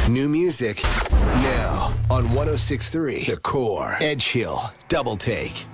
New music now on 106.3 The Core. Edge Hill, Double Take.